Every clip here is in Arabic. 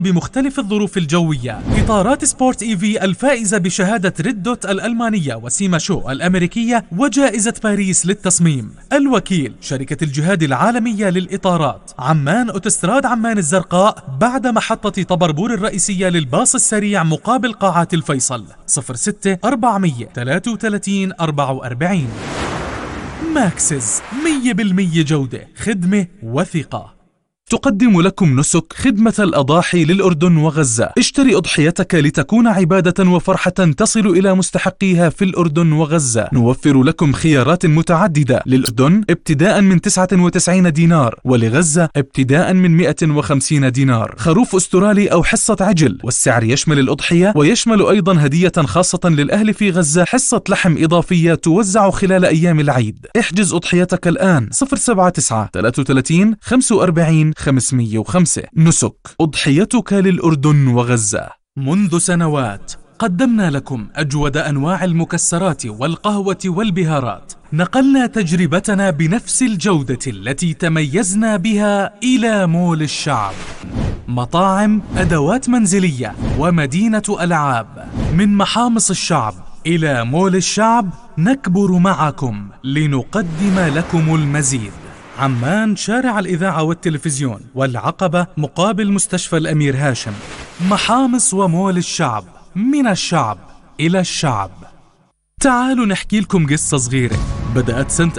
بمختلف الظروف الجوية. إطارات سبورت إيفي الفائزة بشهادة ريد دوت الألمانية وسيما شو الأمريكية وجائزة باريس للتصميم. الوكيل شركة الجهاد العالمية للإطارات، عمان أوتوستراد عمان الزرقاء بعد محطة طبربور الرئيسية للباص السريع مقابل قاعات الفيصل. 06 433 44. ماكسز 100% جودة، خدمة وثقة. تقدم لكم نسك خدمة الأضاحي للأردن وغزة. اشتري أضحيتك لتكون عبادة وفرحة تصل إلى مستحقيها في الأردن وغزة. نوفر لكم خيارات متعددة، للأردن ابتداء من 99 دينار، ولغزة ابتداء من 150 دينار. خروف أسترالي أو حصة عجل، والسعر يشمل الأضحية ويشمل أيضا هدية خاصة للأهل في غزة، حصة لحم إضافية توزع خلال أيام العيد. احجز أضحيتك الآن 079 33 45 505. نسك أضحيتك للأردن وغزة. منذ سنوات قدمنا لكم أجود أنواع المكسرات والقهوة والبهارات. نقلنا تجربتنا بنفس الجودة التي تميزنا بها إلى مول الشعب. مطاعم، أدوات منزلية ومدينة ألعاب. من محامص الشعب إلى مول الشعب نكبر معكم لنقدم لكم المزيد. عمان شارع الإذاعة والتلفزيون، والعقبة مقابل مستشفى الأمير هاشم. محامص ومول الشعب، من الشعب إلى الشعب. تعالوا نحكي لكم قصة صغيرة. بدأت سنة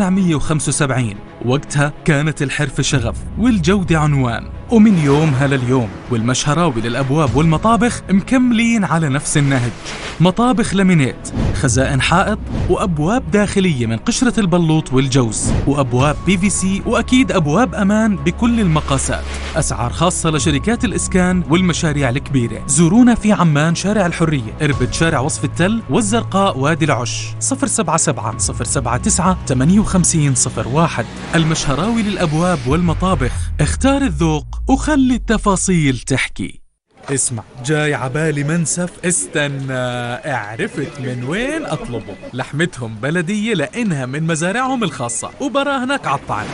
1975، وقتها كانت الحرفة شغف والجودة عنوان، ومن يومها لليوم والمشهراوي للأبواب والمطابخ مكملين على نفس النهج. مطابخ لامينيت، خزائن حائط، وأبواب داخلية من قشرة البلوط والجوز، وأبواب PVC، وأكيد أبواب أمان بكل المقاسات. أسعار خاصة لشركات الإسكان والمشاريع الكبيرة. زورونا في عمان شارع الحرية، إربد شارع وصف التل، والزرقاء وادي العش. 077 079 58 01. المشهراوي للأبواب والمطابخ. اختار الذوق وخلي التفاصيل تحكي. اسمع، جاي عبالي منسف، استنى، عرفت من وين أطلبه. لحمتهم بلدية لأنها من مزارعهم الخاصة، وبراهنك عالطعم.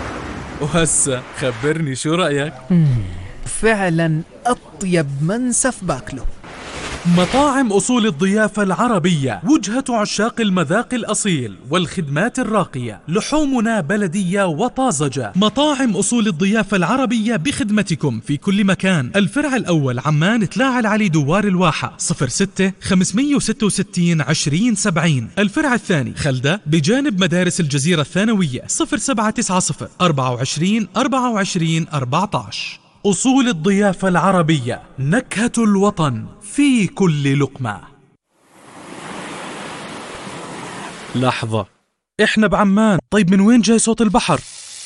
وهسا خبرني شو رأيك؟ فعلا أطيب منسف باكله. مطاعم أصول الضيافة العربية، وجهة عشاق المذاق الأصيل والخدمات الراقية. لحومنا بلدية وطازجة. مطاعم أصول الضيافة العربية بخدمتكم في كل مكان. الفرع الأول عمان تلاعة العلي دوار الواحة، 06 566 20 70. الفرع الثاني خلدة بجانب مدارس الجزيرة الثانوية، 0790 24 24 14. أصول الضيافة العربية، نكهة الوطن في كل لقمة. لحظة، إحنا بعمان، طيب من وين جاي صوت البحر؟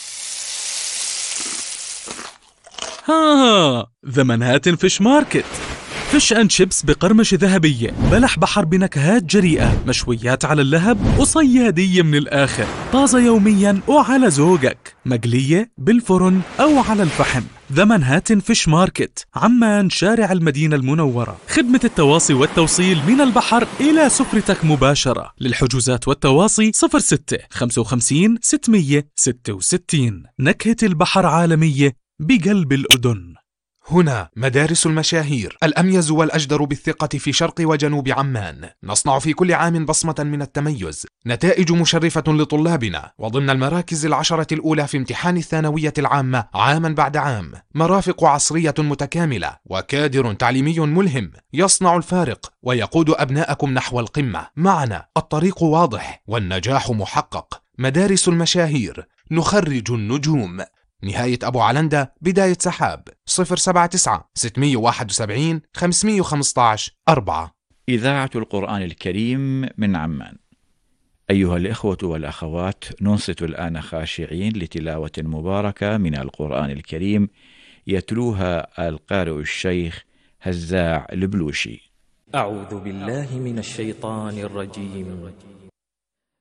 ذا منهاتن فيش ماركت. فيش أند شيبس بقرمشة ذهبية، بلح بحر بنكهات جريئة، مشويات على اللهب وصيادية من الآخر، طازة يوميا وعلى ذوقك، مقلية بالفرن أو على الفحم. ذا منهاتن فيش ماركت، عمان شارع المدينة المنورة. خدمة التواصي والتوصيل من البحر إلى سفرتك مباشرة. للحجوزات والتواصي 06 55 666. نكهة البحر عالمية بقلب الأردن. هنا مدارس المشاهير، الأميز والأجدر بالثقة في شرق وجنوب عمان. نصنع في كل عام بصمة من التميز، نتائج مشرفة لطلابنا، وضمن المراكز 10 الأولى في امتحان الثانوية العامة عاما بعد عام. مرافق عصرية متكاملة، وكادر تعليمي ملهم يصنع الفارق ويقود أبناءكم نحو القمة. معنا الطريق واضح والنجاح محقق. مدارس المشاهير، نخرج النجوم. نهاية أبو علندة، بداية سحاب، 079 671 515 4. إذاعة القرآن الكريم من عمان. أيها الإخوة والأخوات، ننصت الآن خاشعين لتلاوة مباركة من القرآن الكريم يتلوها القارئ الشيخ هزاع البلوشي. أعوذ بالله من الشيطان الرجيم.